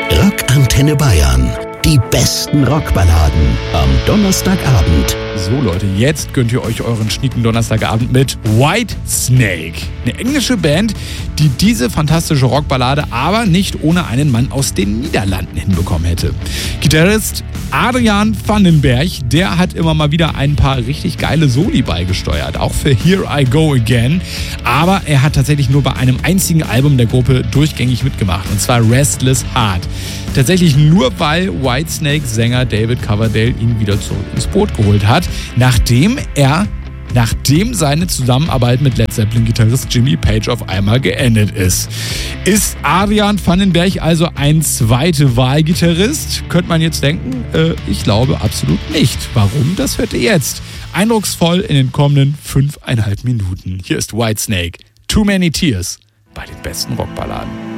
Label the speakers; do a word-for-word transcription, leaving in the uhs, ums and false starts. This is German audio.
Speaker 1: Rock Antenne Bayern. Die besten Rockballaden am Donnerstagabend.
Speaker 2: So Leute, jetzt gönnt ihr euch euren schnieken Donnerstagabend mit Whitesnake. Eine englische Band, die diese fantastische Rockballade aber nicht ohne einen Mann aus den Niederlanden hinbekommen hätte. Gitarrist Adrian Vandenberg, der hat immer mal wieder ein paar richtig geile Soli beigesteuert, auch für Here I Go Again. Aber er hat tatsächlich nur bei einem einzigen Album der Gruppe durchgängig mitgemacht, und zwar Restless Heart. Tatsächlich nur, weil Whitesnake-Sänger David Coverdale ihn wieder zurück ins Boot geholt hat, nachdem er, nachdem seine Zusammenarbeit mit Led Zeppelin-Gitarrist Jimmy Page auf einmal geendet ist. Ist Adrian Vandenberg also ein zweite Wahl-Gitarrist? Könnte man jetzt denken, äh, ich glaube absolut nicht. Warum? Das hört ihr jetzt. Eindrucksvoll in den kommenden fünfeinhalb Minuten. Hier ist Whitesnake. Too Many Tears bei den besten Rockballaden.